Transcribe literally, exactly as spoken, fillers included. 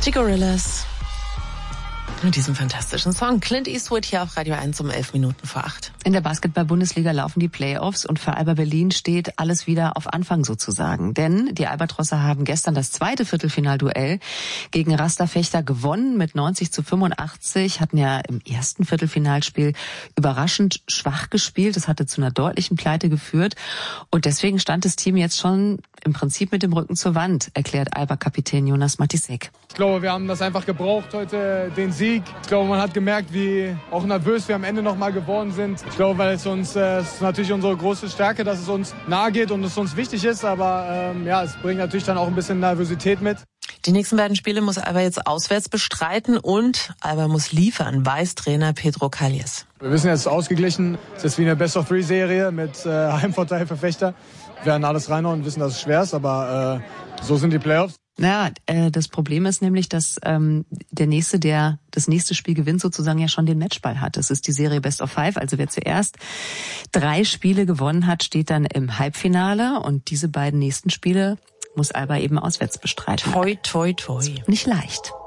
Die Gorillaz. Mit diesem fantastischen Song. Clint Eastwood hier auf Radio eins um elf Minuten vor acht. In der Basketball-Bundesliga laufen die Playoffs und für Alba Berlin steht alles wieder auf Anfang sozusagen. Denn die Albatrosser haben gestern das zweite Viertelfinalduell gegen Rasta Fechter gewonnen mit neunzig zu fünfundachtzig, hatten ja im ersten Viertelfinalspiel überraschend schwach gespielt. Das hatte zu einer deutlichen Pleite geführt und deswegen stand das Team jetzt schon im Prinzip mit dem Rücken zur Wand, erklärt Alba-Kapitän Jonas Matisek. Ich glaube, wir haben das einfach gebraucht heute, den Sieg. Ich glaube, man hat gemerkt, wie auch nervös wir am Ende noch mal geworden sind. Ich glaube, weil es uns, äh, es ist natürlich unsere große Stärke, dass es uns nahe geht und es uns wichtig ist. Aber ähm, ja, es bringt natürlich dann auch ein bisschen Nervosität mit. Die nächsten beiden Spiele muss Alba jetzt auswärts bestreiten und Alba muss liefern, weiß Trainer Pedro Calles. Wir wissen jetzt ausgeglichen, es ist wie eine Best-of-Three-Serie mit äh, Heimvorteil für Fechter. Wir werden alles reinhauen und wissen, dass es schwer ist, aber äh, so sind die Playoffs. Naja, äh, das Problem ist nämlich, dass ähm, der Nächste, der das nächste Spiel gewinnt, sozusagen ja schon den Matchball hat. Das ist die Serie Best of Five. Also wer zuerst drei Spiele gewonnen hat, steht dann im Halbfinale. Und diese beiden nächsten Spiele muss Alba eben auswärts bestreiten. Toi, toi, toi. Nicht leicht.